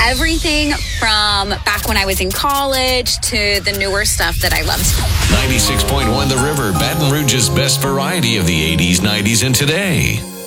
everything from back when I was in college to the newer stuff that I loved. 96.1 The River, Baton Rouge's best variety of the 80s, 90s, and today.